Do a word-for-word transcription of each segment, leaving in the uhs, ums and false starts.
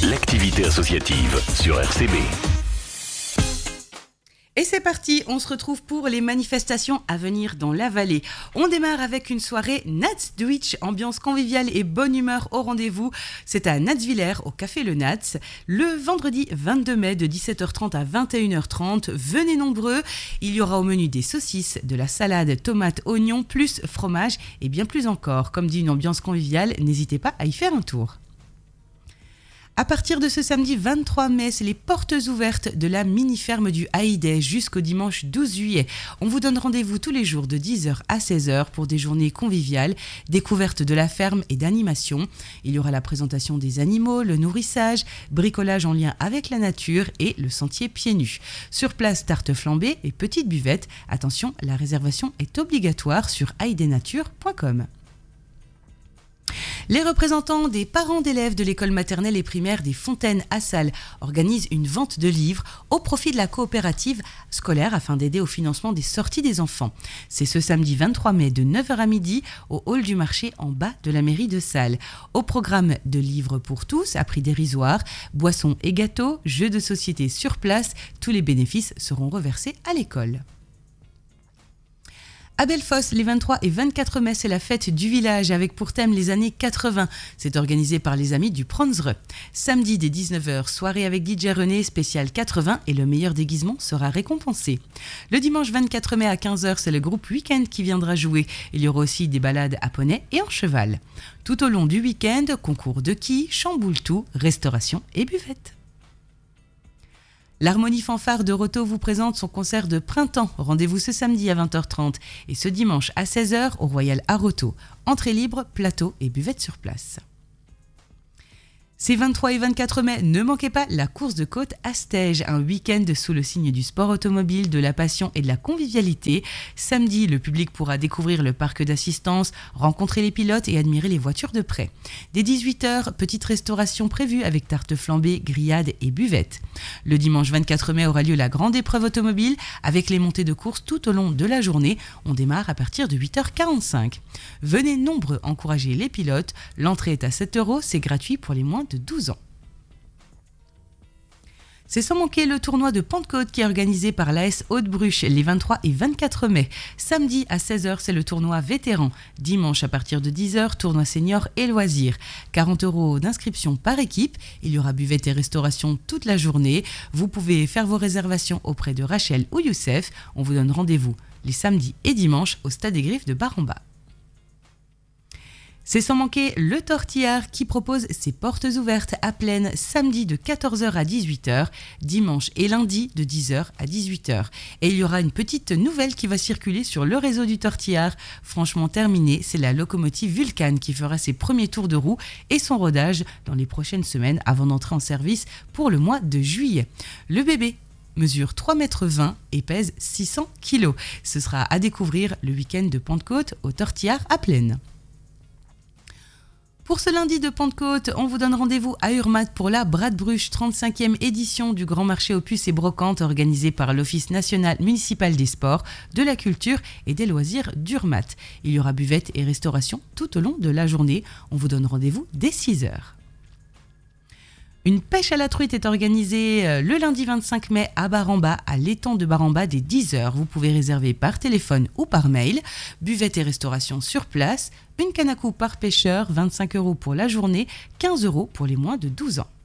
l'activité associative sur R C B. Et c'est parti, on se retrouve pour les manifestations à venir dans la vallée. On démarre avec une soirée Nats Deutsch, ambiance conviviale et bonne humeur au rendez-vous. C'est à Natswiller, au Café Le Nats, le vendredi vingt-deux mai de dix-sept heures trente à vingt et une heures trente. Venez nombreux, il y aura au menu des saucisses, de la salade, tomates, oignons, plus fromage et bien plus encore. Comme dit, une ambiance conviviale, n'hésitez pas à y faire un tour. À partir de ce samedi vingt-trois mai, c'est les portes ouvertes de la mini-ferme du Haïdais jusqu'au dimanche douze juillet. On vous donne rendez-vous tous les jours de dix heures à seize heures pour des journées conviviales, découverte de la ferme et d'animation. Il y aura la présentation des animaux, le nourrissage, bricolage en lien avec la nature et le sentier pieds nus. Sur place, tarte flambée et petite buvette. Attention, la réservation est obligatoire sur haïdénature point com. Les représentants des parents d'élèves de l'école maternelle et primaire des Fontaines à Salles organisent une vente de livres au profit de la coopérative scolaire afin d'aider au financement des sorties des enfants. C'est ce samedi vingt-trois mai de neuf heures à midi au hall du marché en bas de la mairie de Salles. Au programme de livres pour tous à prix dérisoire, boissons et gâteaux, jeux de société sur place, tous les bénéfices seront reversés à l'école. À Bellefosse, les vingt-trois et vingt-quatre mai, c'est la fête du village avec pour thème les années quatre-vingts. C'est organisé par les amis du Pronzre. Samedi dès dix-neuf heures, soirée avec D J René, spécial quatre-vingts et le meilleur déguisement sera récompensé. Le dimanche vingt-quatre mai à quinze heures, c'est le groupe Week-end qui viendra jouer. Il y aura aussi des balades à poney et en cheval. Tout au long du week-end, concours de quilles, chamboule-tout, restauration et buvette. L'Harmonie Fanfare de Roto vous présente son concert de printemps. Rendez-vous ce samedi à vingt heures trente et ce dimanche à seize heures au Royal à Roto. Entrée libre, plateau et buvette sur place. Ces vingt-trois et vingt-quatre mai, ne manquez pas la course de côte à Stèges, un week-end sous le signe du sport automobile, de la passion et de la convivialité. Samedi, le public pourra découvrir le parc d'assistance, rencontrer les pilotes et admirer les voitures de près. Dès dix-huit heures, petite restauration prévue avec tarte flambée, grillade et buvette. Le dimanche vingt-quatre mai aura lieu la grande épreuve automobile avec les montées de course tout au long de la journée. On démarre à partir de huit heures quarante-cinq. Venez nombreux encourager les pilotes. L'entrée est à sept euros, c'est gratuit pour les moins de douze ans. C'est sans manquer le tournoi de Pentecôte qui est organisé par l'A S Haute-Bruche les vingt-trois et vingt-quatre mai. Samedi à seize heures, c'est le tournoi vétéran. Dimanche à partir de dix heures, tournoi senior et loisirs. quarante euros d'inscription par équipe. Il y aura buvette et restauration toute la journée. Vous pouvez faire vos réservations auprès de Rachel ou Youssef. On vous donne rendez-vous les samedis et dimanches au Stade des Griffes de Bar-en-Bas. C'est sans manquer le Tortillard qui propose ses portes ouvertes à Plaine samedi de quatorze heures à dix-huit heures, dimanche et lundi de dix heures à dix-huit heures. Et il y aura une petite nouvelle qui va circuler sur le réseau du Tortillard. Franchement terminé, c'est la locomotive Vulcan qui fera ses premiers tours de roue et son rodage dans les prochaines semaines avant d'entrer en service pour le mois de juillet. Le bébé mesure trois mètres vingt et pèse six cents kilos. Ce sera à découvrir le week-end de Pentecôte au Tortillard à Plaine. Pour ce lundi de Pentecôte, on vous donne rendez-vous à Urmat pour la Bradbruch trente-cinquième édition du Grand Marché aux puces et brocantes organisé par l'Office national municipal des sports, de la culture et des loisirs d'Urmat. Il y aura buvette et restauration tout au long de la journée. On vous donne rendez-vous dès six heures. Une pêche à la truite est organisée le lundi vingt-cinq mai à Bar-en-Bas, à l'étang de Bar-en-Bas dès dix heures. Vous pouvez réserver par téléphone ou par mail. Buvette et restauration sur place. Une canne à coups par pêcheur, vingt-cinq euros pour la journée, quinze euros pour les moins de douze ans.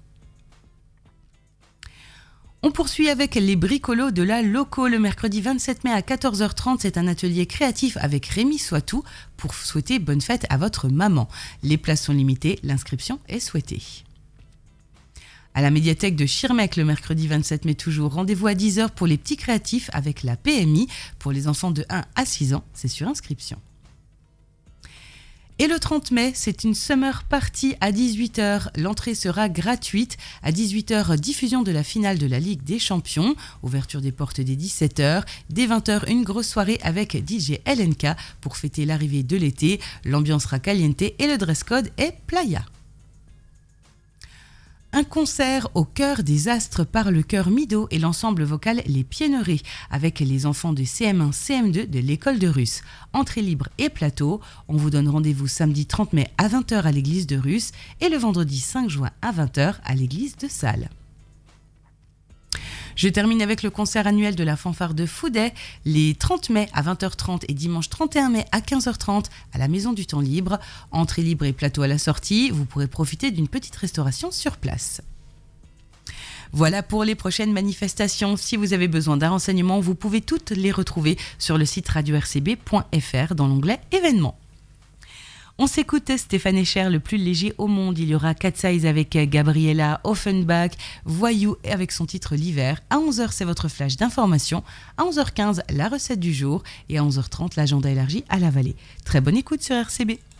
On poursuit avec les bricolos de la Loco le mercredi vingt-sept mai à quatorze heures trente. C'est un atelier créatif avec Rémi Soitou pour souhaiter bonne fête à votre maman. Les places sont limitées, l'inscription est souhaitée. À la médiathèque de Schirmeck le mercredi vingt-sept mai toujours, rendez-vous à dix heures pour les petits créatifs avec la P M I. Pour les enfants de un à six ans, c'est sur inscription. Et le trente mai, c'est une summer party à dix-huit heures. L'entrée sera gratuite. À dix-huit heures, diffusion de la finale de la Ligue des Champions. Ouverture des portes dès dix-sept heures. Dès vingt heures, une grosse soirée avec D J L N K pour fêter l'arrivée de l'été. L'ambiance sera caliente et le dress code est playa. Un concert au cœur des astres par le chœur Mido et l'ensemble vocal Les Piennerets avec les enfants de C M un C M deux de l'école de Russe. Entrée libre et plateau. On vous donne rendez-vous samedi trente mai à vingt heures à l'église de Russe et le vendredi cinq juin à vingt heures à l'église de Salles. Je termine avec le concert annuel de la fanfare de Fouday, les trente mai à vingt heures trente et dimanche trente et un mai à quinze heures trente à la Maison du Temps Libre. Entrée libre et plateau à la sortie, vous pourrez profiter d'une petite restauration sur place. Voilà pour les prochaines manifestations. Si vous avez besoin d'un renseignement, vous pouvez toutes les retrouver sur le site radio r c b point f r dans l'onglet événements. On s'écoute Stéphane Escher, le plus léger au monde. Il y aura Cat Size avec Gabriella, Offenbach, Voyou avec son titre L'hiver. À onze heures, c'est votre flash d'information. À onze heures quinze, la recette du jour. Et à onze heures trente, l'agenda élargi à la vallée. Très bonne écoute sur R C B.